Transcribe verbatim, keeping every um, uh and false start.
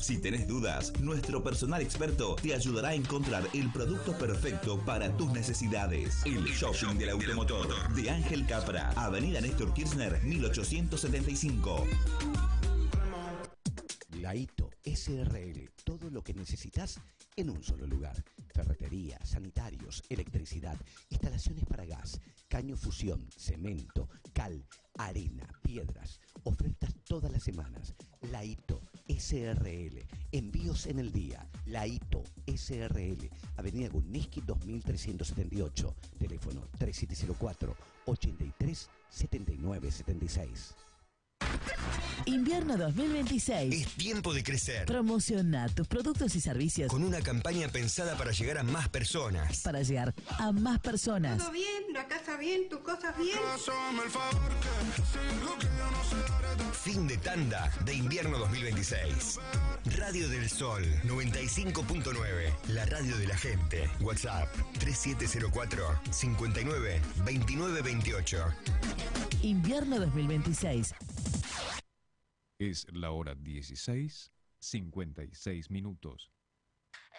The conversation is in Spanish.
Si tenés dudas, nuestro personal experto te ayudará a encontrar el producto perfecto para tus necesidades. El Shopping del Automotor de Ángel Capra, Avenida Néstor Kirchner, mil ochocientos setenta y cinco. Laito S R L, todo lo que necesitas en un solo lugar. Ferretería, sanitarios, electricidad, instalaciones para gas, caño fusión, cemento, cal, arena, piedras. Ofertas todas las semanas. Laito S R L, envíos en el día. Laito S R L, Avenida Guniski dos mil trescientos setenta y ocho, teléfono tres siete cero cuatro, ocho tres, siete nueve siete seis. Invierno dos mil veintiséis. Es tiempo de crecer. Promociona tus productos y servicios con una campaña pensada para llegar a más personas. Para llegar a más personas. Todo bien, la casa bien, tus cosas bien. Fin de tanda de invierno dos mil veintiséis. Radio del Sol noventa y cinco punto nueve. La radio de la gente. WhatsApp tres siete cero cuatro, cinco nueve, dos nueve dos ocho. Invierno dos mil veintiséis. Es la hora dieciséis, cincuenta y seis minutos.